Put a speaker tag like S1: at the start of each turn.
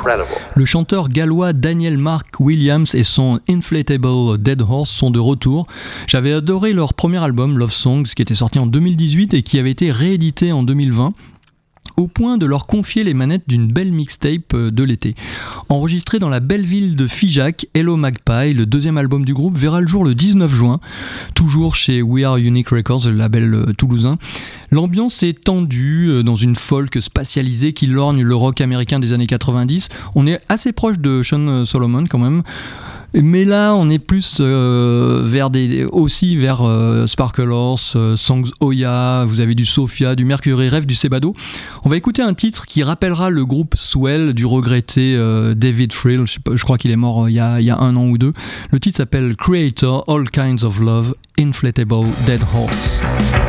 S1: Le chanteur gallois Daniel Mark Williams et son Inflatable Dead Horse sont de retour. J'avais adoré leur premier album Love Songs qui était sorti en 2018 et qui avait été réédité en 2020. Au point de leur confier les manettes d'une belle mixtape de l'été. Enregistré dans la belle ville de Figeac, Hello Magpie, le deuxième album du groupe, verra le jour le 19 juin, toujours chez We Are Unique Records, le label toulousain. L'ambiance est tendue dans une folk spatialisée qui lorgne le rock américain des années 90. On est assez proche de Sean Solomon quand même. Mais là, on est plus vers Sparkle Horse, Songs Oya, vous avez du Sophia, du Mercury Rev, du Sebado. On va écouter un titre qui rappellera le groupe Swell du regretté David Frill, je crois qu'il est mort il y a 1 an ou 2. Le titre s'appelle Creator, All Kinds of Love, Inflatable Dead Horse.